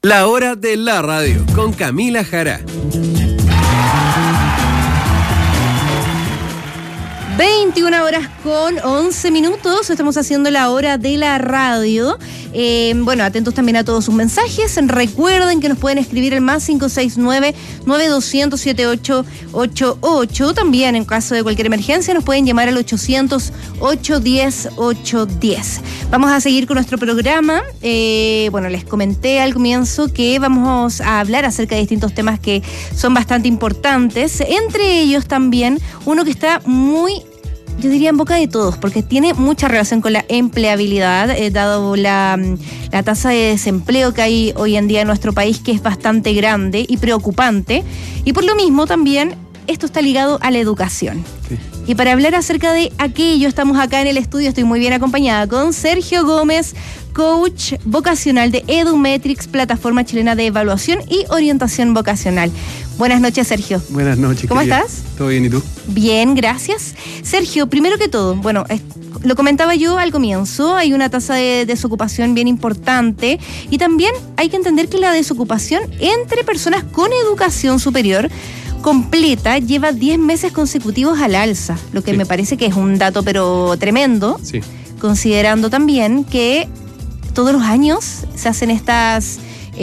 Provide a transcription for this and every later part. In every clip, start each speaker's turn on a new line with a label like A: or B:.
A: La hora de la radio con Camila Jara.
B: 21:11. Estamos haciendo la hora de la radio. Atentos también a todos sus mensajes. Recuerden que nos pueden escribir al más 569-9200-7888. También, en caso de cualquier emergencia, nos pueden llamar al 800-810-810. Vamos a seguir con nuestro programa. Les comenté al comienzo que vamos a hablar acerca de distintos temas que son bastante importantes. Entre ellos también uno que está muy, yo diría, en boca de todos, porque tiene mucha relación con la empleabilidad, dado la tasa de desempleo que hay hoy en día en nuestro país, que es bastante grande y preocupante. Y por lo mismo también esto está ligado a la educación. Sí. Y para hablar acerca de aquello, estamos acá en el estudio, estoy muy bien acompañada con Sergio Gómez, coach vocacional de Edumetrics, plataforma chilena de evaluación y orientación vocacional. Buenas noches, Sergio.
C: Buenas noches.
B: ¿Cómo estás?
C: ¿Todo bien, y tú?
B: Bien, gracias. Sergio, primero que todo, lo comentaba yo al comienzo, hay una tasa de desocupación bien importante y también hay que entender que la desocupación entre personas con educación superior completa lleva 10 meses consecutivos al alza, lo que me parece que es un dato pero tremendo, considerando también que todos los años se hacen estos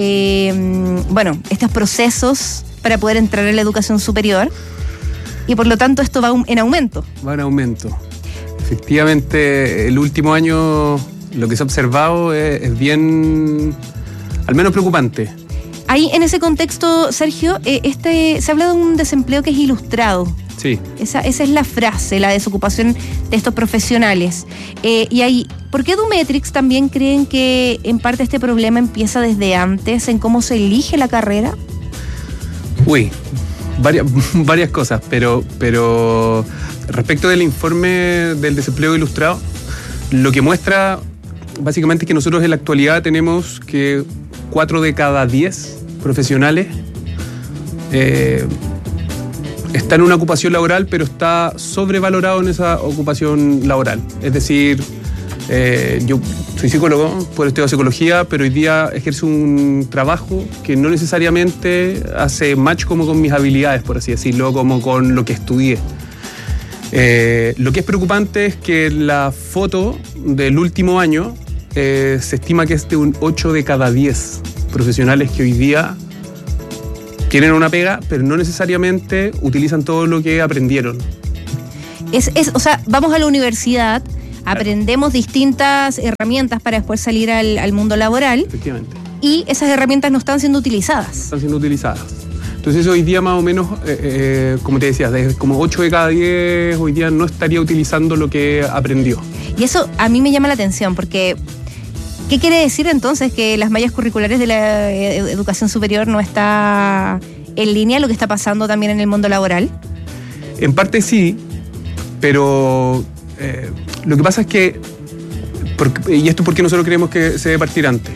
B: procesos para poder entrar en la educación superior y por lo tanto esto va en aumento.
C: Va en aumento. Efectivamente, el último año lo que se ha observado es bien, al menos preocupante.
B: Ahí, en ese contexto, Sergio, se habla de un desempleo que es ilustrado.
C: Sí.
B: Esa es la frase, la desocupación de estos profesionales. ¿Por qué Edumetrics también creen que en parte este problema empieza desde antes, en cómo se elige la carrera?
C: Varias cosas, pero respecto del informe del desempleo ilustrado, lo que muestra básicamente es que nosotros en la actualidad tenemos que 4 de cada 10 profesionales está en una ocupación laboral, pero está sobrevalorado en esa ocupación laboral. Es decir, yo soy psicólogo, por estudio psicología, pero hoy día ejerzo un trabajo que no necesariamente hace match como con mis habilidades, por así decirlo, como con lo que estudié. Lo que es preocupante es que la foto del último año se estima que es de un 8 de cada 10 profesionales que hoy día tienen una pega, pero no necesariamente utilizan todo lo que aprendieron.
B: Vamos a la universidad, aprendemos distintas herramientas para después salir al mundo laboral.
C: Efectivamente.
B: Y esas herramientas no están siendo utilizadas.
C: Están siendo utilizadas. Entonces hoy día más o menos, como te decía, como 8 de cada 10 hoy día no estaría utilizando lo que aprendió.
B: Y eso a mí me llama la atención porque ¿qué quiere decir entonces? ¿Que las mallas curriculares de la educación superior no está en línea lo que está pasando también en el mundo laboral?
C: En parte sí, pero lo que pasa es que, y esto es porque nosotros creemos que se debe partir antes.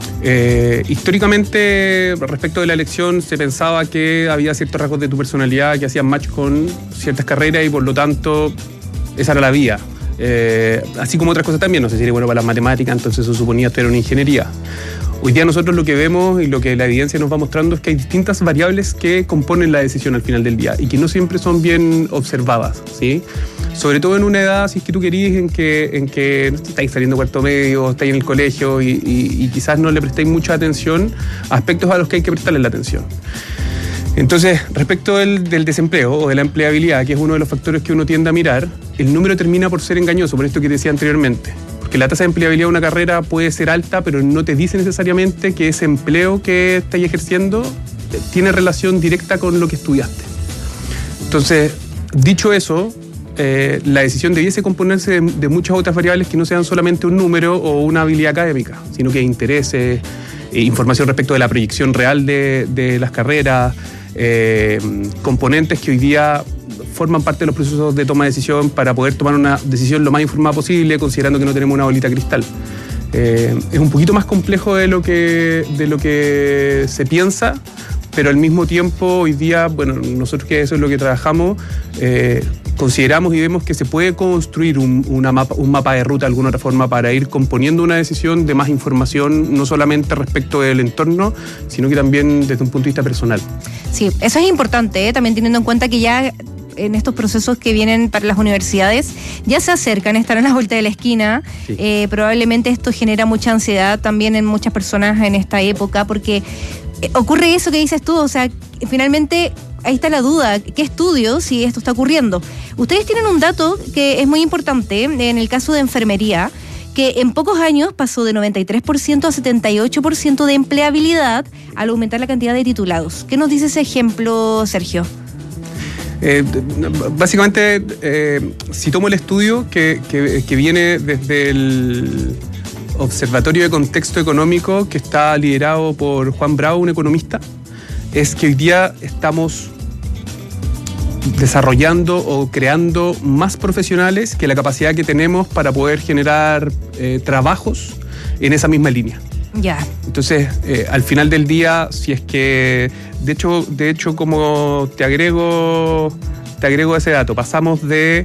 C: Históricamente, respecto de la elección, se pensaba que había ciertos rasgos de tu personalidad que hacían match con ciertas carreras y por lo tanto esa era la vía. Así como otras cosas también, no sé si eres bueno para las matemáticas, entonces se suponía que era una ingeniería. Hoy día nosotros lo que vemos y lo que la evidencia nos va mostrando es que hay distintas variables que componen la decisión al final del día y que no siempre son bien observadas, ¿sí? Sobre todo en una edad, si es que tú querís, en que estáis saliendo cuarto medio, estáis en el colegio y quizás no le prestáis mucha atención a aspectos a los que hay que prestarle la atención. Entonces, respecto del desempleo o de la empleabilidad, que es uno de los factores que uno tiende a mirar, el número termina por ser engañoso, por esto que te decía anteriormente. Porque la tasa de empleabilidad de una carrera puede ser alta, pero no te dice necesariamente que ese empleo que estáis ejerciendo tiene relación directa con lo que estudiaste. Entonces, dicho eso, la decisión debiese componerse de muchas otras variables que no sean solamente un número o una habilidad académica, sino que intereses, información respecto de la proyección real de las carreras, componentes que hoy día forman parte de los procesos de toma de decisión para poder tomar una decisión lo más informada posible, considerando que no tenemos una bolita cristal. Es un poquito más complejo de lo que se piensa, pero al mismo tiempo hoy día, nosotros que eso es lo que trabajamos, consideramos y vemos que se puede construir un mapa de ruta de alguna otra forma para ir componiendo una decisión de más información, no solamente respecto del entorno, sino que también desde un punto de vista personal.
B: Sí, eso es importante, también teniendo en cuenta que ya en estos procesos que vienen para las universidades ya se acercan, están a la vuelta de la esquina. Sí. Probablemente esto genera mucha ansiedad también en muchas personas en esta época, porque ocurre eso que dices tú, o sea, finalmente ahí está la duda, ¿qué estudio si esto está ocurriendo? Ustedes tienen un dato que es muy importante en el caso de enfermería, que en pocos años pasó de 93% a 78% de empleabilidad al aumentar la cantidad de titulados. ¿Qué nos dice ese ejemplo, Sergio?
C: Básicamente, si tomo el estudio que viene desde el Observatorio de Contexto Económico, que está liderado por Juan Bravo, un economista, es que hoy día estamos desarrollando o creando más profesionales que la capacidad que tenemos para poder generar trabajos en esa misma línea.
B: Ya.
C: Entonces, al final del día, si es que, de hecho, como te agrego ese dato, pasamos de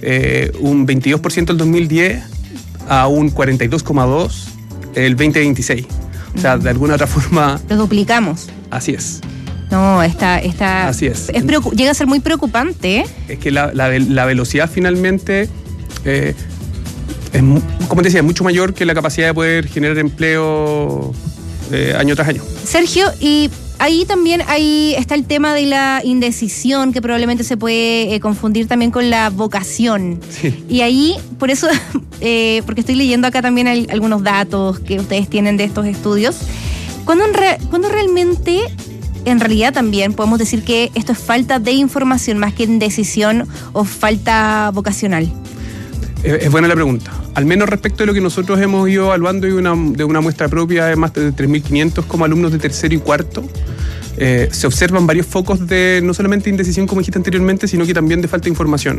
C: un 22% el 2010 a un 42,2% el 2026. O sea, de alguna otra forma...
B: Lo duplicamos.
C: Así es.
B: No, está
C: así es.
B: Llega a ser muy preocupante.
C: Es que la velocidad finalmente es, como te decía, mucho mayor que la capacidad de poder generar empleo año tras año.
B: Sergio, y ahí también está el tema de la indecisión, que probablemente se puede confundir también con la vocación.
C: Sí.
B: Y ahí, por eso, porque estoy leyendo acá también algunos datos que ustedes tienen de estos estudios, ¿cuándo realmente, en realidad también podemos decir que esto es falta de información más que indecisión o falta vocacional?
C: Es buena la pregunta. Al menos respecto de lo que nosotros hemos ido evaluando de una muestra propia de más de 3.500 como alumnos de tercero y cuarto, se observan varios focos de no solamente indecisión, como dijiste anteriormente, sino que también de falta de información.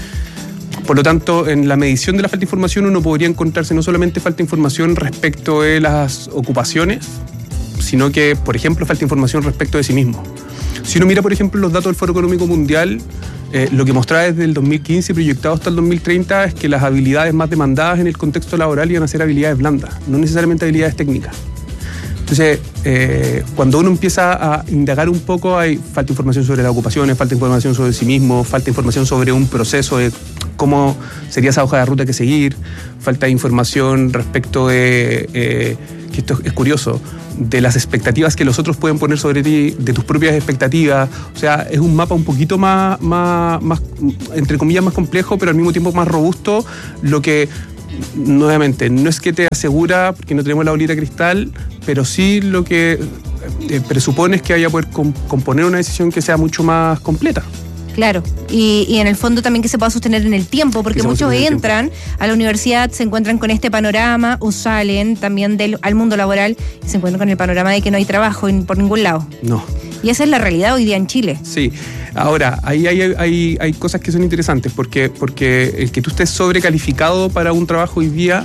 C: Por lo tanto, en la medición de la falta de información uno podría encontrarse no solamente falta de información respecto de las ocupaciones, sino que, por ejemplo, falta de información respecto de sí mismo. Si uno mira, por ejemplo, los datos del Foro Económico Mundial, lo que mostraba desde el 2015 proyectado hasta el 2030 es que las habilidades más demandadas en el contexto laboral iban a ser habilidades blandas, no necesariamente habilidades técnicas. Entonces, cuando uno empieza a indagar un poco, hay falta de información sobre las ocupaciones, falta de información sobre sí mismo, falta de información sobre un proceso de cómo sería esa hoja de ruta que seguir, falta de información respecto de, que esto es curioso, de las expectativas que los otros pueden poner sobre ti, de tus propias expectativas. O sea, es un mapa un poquito más entre comillas, más complejo, pero al mismo tiempo más robusto, lo que, nuevamente, no es que te asegura, porque no tenemos la bolita de cristal, pero sí lo que presupone es que vaya a poder componer una decisión que sea mucho más completa.
B: Claro, y en el fondo también que se pueda sostener en el tiempo, porque muchos entran a la universidad, se encuentran con este panorama o salen también al mundo laboral y se encuentran con el panorama de que no hay trabajo por ningún lado.
C: No.
B: Y esa es la realidad hoy día en Chile.
C: Sí. Ahora, ahí hay cosas que son interesantes, porque el que tú estés sobrecalificado para un trabajo hoy día,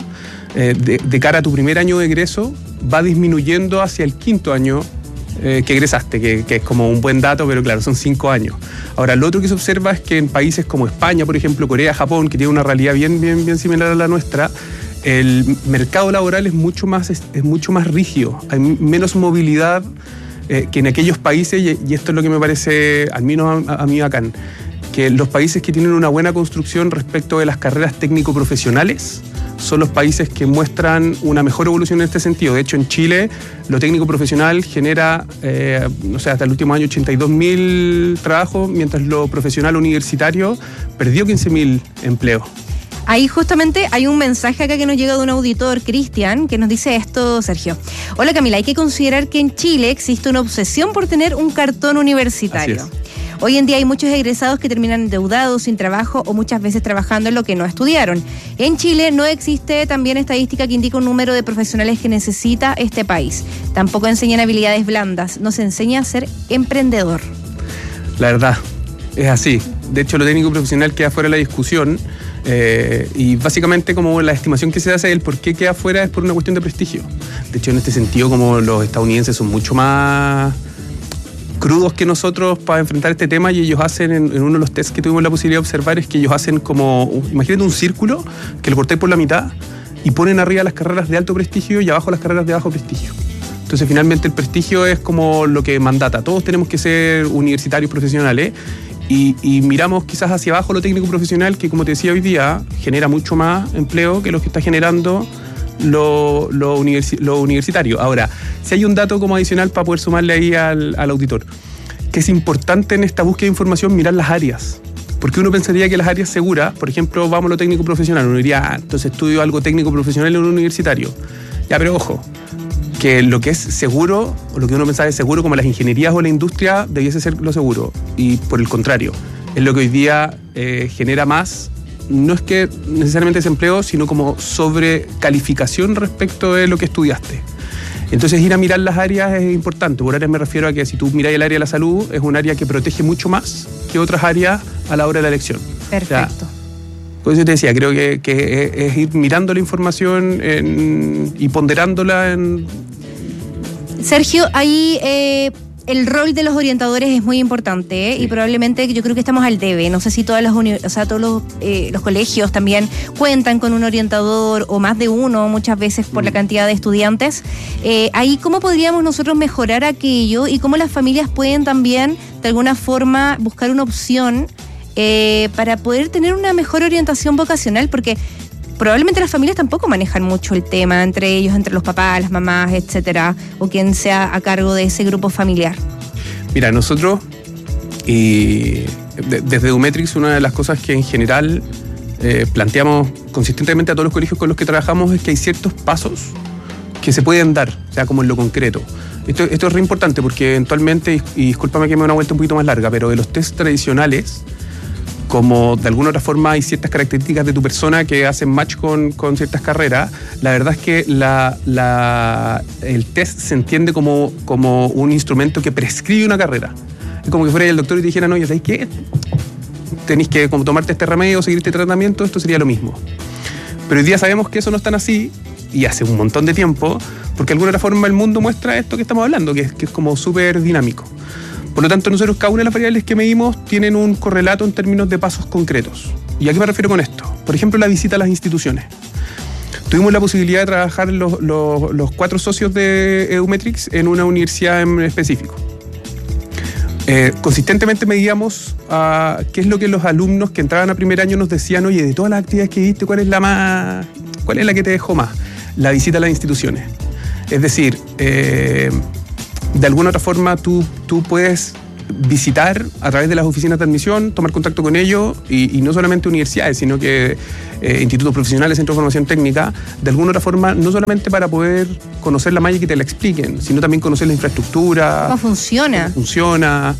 C: de cara a tu primer año de egreso, va disminuyendo hacia el quinto año que egresaste, que es como un buen dato, pero claro, son 5 años. Ahora, lo otro que se observa es que en países como España, por ejemplo, Corea, Japón, que tiene una realidad bien similar a la nuestra, el mercado laboral es mucho más rígido, hay menos movilidad que en aquellos países, y esto es lo que me parece, al menos a mí bacán, que los países que tienen una buena construcción respecto de las carreras técnico-profesionales son los países que muestran una mejor evolución en este sentido. De hecho, en Chile, lo técnico profesional genera, hasta el último año 82.000 trabajos, mientras lo profesional universitario perdió 15.000 empleos.
B: Ahí justamente hay un mensaje acá que nos llega de un auditor, Cristian, que nos dice esto, Sergio. Hola Camila, hay que considerar que en Chile existe una obsesión por tener un cartón universitario. Hoy en día hay muchos egresados que terminan endeudados, sin trabajo o muchas veces trabajando en lo que no estudiaron. En Chile no existe también estadística que indique un número de profesionales que necesita este país. Tampoco enseñan habilidades blandas, no se enseña a ser emprendedor.
C: La verdad, es así. De hecho, lo técnico profesional queda fuera de la discusión. Y básicamente como la estimación que se hace del por qué queda fuera es por una cuestión de prestigio. De hecho, en este sentido, como los estadounidenses son mucho más crudos que nosotros para enfrentar este tema, y ellos hacen, en uno de los tests que tuvimos la posibilidad de observar, es que ellos hacen como, imagínate un círculo que lo cortáis por la mitad y ponen arriba las carreras de alto prestigio y abajo las carreras de bajo prestigio. Entonces finalmente el prestigio es como lo que mandata, todos tenemos que ser universitarios profesionales, y miramos quizás hacia abajo lo técnico profesional, que como te decía hoy día, genera mucho más empleo que lo que está generando lo universitario. Ahora, si hay un dato como adicional para poder sumarle ahí al auditor, que es importante en esta búsqueda de información mirar las áreas, porque uno pensaría que las áreas seguras, por ejemplo, vamos a lo técnico profesional, uno diría, entonces estudio algo técnico profesional en un universitario. Ya, pero ojo, que lo que es seguro, o lo que uno pensaba es seguro, como las ingenierías o la industria, debiese ser lo seguro, y por el contrario, es lo que hoy día genera más. No es que necesariamente desempleo, sino como sobrecalificación respecto de lo que estudiaste. Entonces ir a mirar las áreas es importante. Por áreas me refiero a que si tú miras el área de la salud, es un área que protege mucho más que otras áreas a la hora de la elección.
B: Perfecto.
C: O sea, por eso te decía, creo que es ir mirando la información y ponderándola.
B: Sergio, ahí el rol de los orientadores es muy importante,
C: sí.
B: Y probablemente yo creo que estamos al debe. No sé si todos los colegios también cuentan con un orientador o más de uno, muchas veces por la cantidad de estudiantes. Ahí, ¿cómo podríamos nosotros mejorar aquello y cómo las familias pueden también, de alguna forma, buscar una opción para poder tener una mejor orientación vocacional? Porque probablemente las familias tampoco manejan mucho el tema entre ellos, entre los papás, las mamás, etcétera, o quien sea a cargo de ese grupo familiar.
C: Mira, nosotros, desde Edumetrix, una de las cosas que en general planteamos consistentemente a todos los colegios con los que trabajamos es que hay ciertos pasos que se pueden dar, o sea, como en lo concreto. Esto es re importante porque eventualmente, y discúlpame que me dé una vuelta un poquito más larga, pero de los test tradicionales, como de alguna otra forma hay ciertas características de tu persona que hacen match con ciertas carreras, la verdad es que el test se entiende como un instrumento que prescribe una carrera. Es como que fuera el doctor y te dijera, no, ya sabéis qué, tenéis que como tomarte este remedio, seguir este tratamiento, esto sería lo mismo. Pero hoy día sabemos que eso no es tan así, y hace un montón de tiempo, porque de alguna otra forma el mundo muestra esto que estamos hablando, que es como súper dinámico. Por lo tanto, nosotros cada una de las variables que medimos tienen un correlato en términos de pasos concretos. ¿Y a qué me refiero con esto? Por ejemplo, la visita a las instituciones. Tuvimos la posibilidad de trabajar los 4 socios de Edumetrix en una universidad en específico. Consistentemente medíamos qué es lo que los alumnos que entraban a primer año nos decían, oye, de todas las actividades que viste, ¿cuál es la que te dejó más? La visita a las instituciones. Es decir, de alguna otra forma tú puedes visitar a través de las oficinas de admisión, tomar contacto con ellos, y no solamente universidades, sino que institutos profesionales, centros de formación técnica, de alguna otra forma, no solamente para poder conocer la malla y que te la expliquen, sino también conocer la infraestructura.
B: ¿Cómo funciona?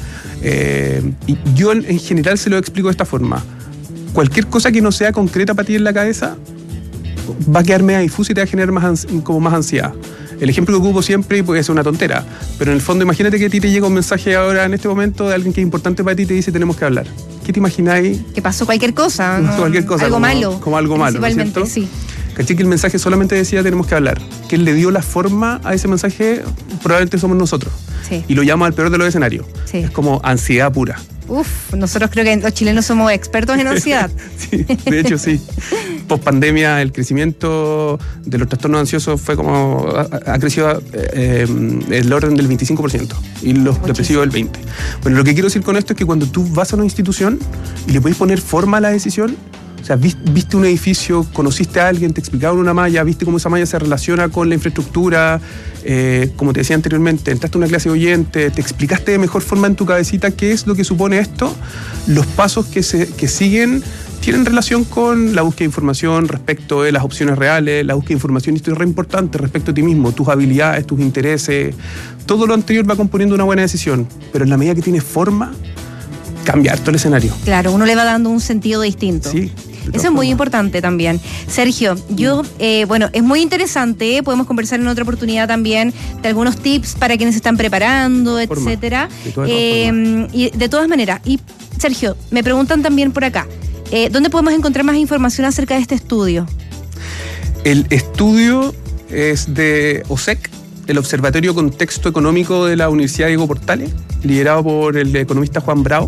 C: Y yo en general se lo explico de esta forma. Cualquier cosa que no sea concreta para ti en la cabeza va a quedar media difusa y te va a generar más ansiedad. El ejemplo que ocupo siempre puede ser una tontera, pero en el fondo imagínate que a ti te llega un mensaje ahora en este momento de alguien que es importante para ti y te dice tenemos que hablar. ¿Qué te imagináis?
B: Que pasó cualquier cosa.
C: Cualquier cosa.
B: Algo malo.
C: Como algo malo, ¿no es cierto?
B: Sí.
C: ¿Caché que el mensaje solamente decía tenemos que hablar? ¿Quién le dio la forma a ese mensaje? Probablemente somos nosotros.
B: Sí.
C: Y lo llamo al peor de los escenarios.
B: Sí.
C: Es como ansiedad pura.
B: Nosotros creo que los chilenos somos expertos en ansiedad.
C: Sí, de hecho sí. Post pandemia el crecimiento de los trastornos ansiosos fue como ha crecido el orden del 25% y los depresivos del 20%. Bueno, lo que quiero decir con esto es que cuando tú vas a una institución y le puedes poner forma a la decisión, o sea, viste un edificio, conociste a alguien, te explicaron una malla, viste cómo esa malla se relaciona con la infraestructura, como te decía anteriormente, entraste a una clase de oyente, te explicaste de mejor forma en tu cabecita qué es lo que supone esto, los pasos que siguen tienen relación con la búsqueda de información respecto de las opciones reales, la búsqueda de información, y esto es re importante, respecto a ti mismo, tus habilidades, tus intereses, todo lo anterior va componiendo una buena decisión, pero en la medida que tiene forma, cambia todo el escenario.
B: Claro, uno le va dando un sentido distinto.
C: Sí.
B: Eso es muy importante también. Sergio, es muy interesante, podemos conversar en otra oportunidad también de algunos tips para quienes se están preparando, etcétera. Y de todas maneras. Y Sergio, me preguntan también por acá, ¿dónde podemos encontrar más información acerca de este estudio?
C: El estudio es de OSEC, el Observatorio Contexto Económico de la Universidad Diego Portales, liderado por el economista Juan Bravo.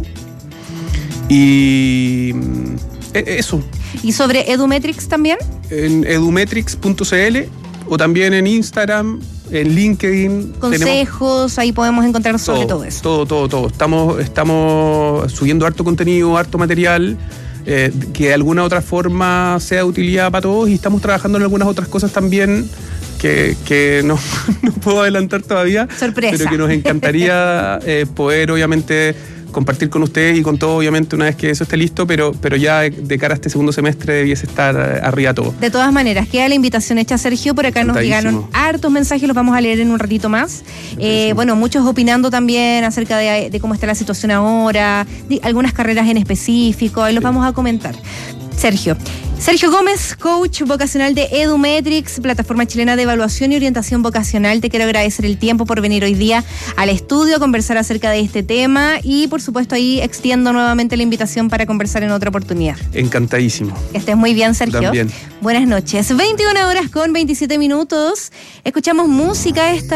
C: Y eso.
B: ¿Y sobre Edumetrics también?
C: En edumetrics.cl o también en Instagram, en LinkedIn.
B: Consejos, ahí podemos encontrar sobre todo eso.
C: Todo. Estamos subiendo harto contenido, harto material, que de alguna otra forma sea de utilidad para todos, y estamos trabajando en algunas otras cosas también que no puedo adelantar todavía.
B: Sorpresa.
C: Pero que nos encantaría poder, obviamente, compartir con ustedes y con todos, obviamente, una vez que eso esté listo, pero ya de cara a este segundo semestre debiese estar arriba todo.
B: De todas maneras, queda la invitación hecha, Sergio. Por acá nos llegaron hartos mensajes, los vamos a leer en un ratito más. Bueno, muchos opinando también acerca de cómo está la situación ahora, algunas carreras en específico, ahí los vamos a comentar. Sergio Gómez, coach vocacional de Edumetrics, plataforma chilena de evaluación y orientación vocacional. Te quiero agradecer el tiempo por venir hoy día al estudio a conversar acerca de este tema, y por supuesto ahí extiendo nuevamente la invitación para conversar en otra oportunidad.
C: Encantadísimo.
B: Que estés muy bien, Sergio.
C: También.
B: Buenas noches. 21 horas con 27 minutos. Escuchamos música esta